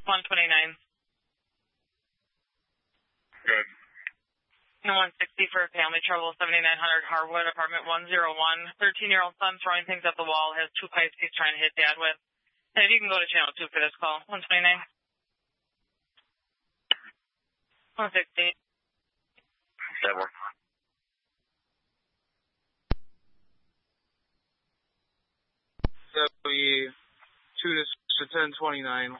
129. Good. 160 for family trouble, 7900 Harwood, apartment 101. 13-year-old son throwing things at the wall, has 2 pipes he's trying to hit dad with. And if you can go to channel 2 for this call, 129. 160. That works. That would be 2 to 1029.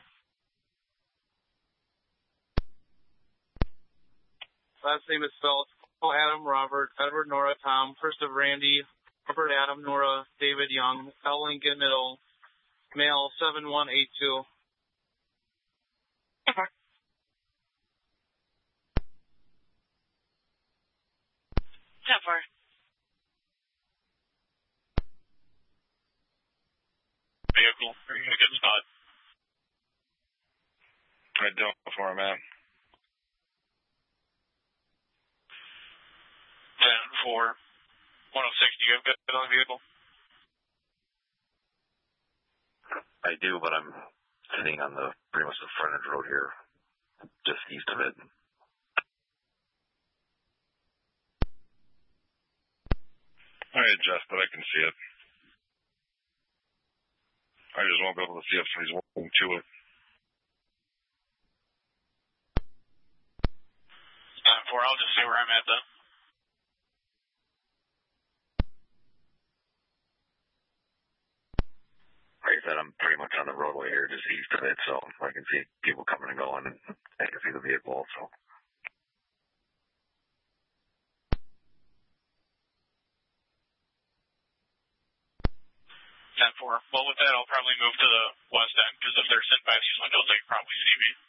Last name is spelled Adam, Robert, Edward, Nora, Tom, first of Randy, Robert, Adam, Nora, David, Young, L. Lincoln, middle, male, 7182. Okay. 10-4. Vehicle, are you in a good spot? I don't know where I'm at. 10-4. 106, do you have good on the vehicle? I do, but I'm sitting on the pretty much the frontage road here, just east of it. I adjusted, I can see it. I just won't be able to see if somebody's walking to it. 10-4, I'll just see where I'm at then. Like I said, I'm pretty much on the roadway here, just east of it, so I can see people coming and going, and I can see the vehicle also. 10-4. Well, with that, I'll probably move to the west end, because if they're sitting by these windows, they can probably see me.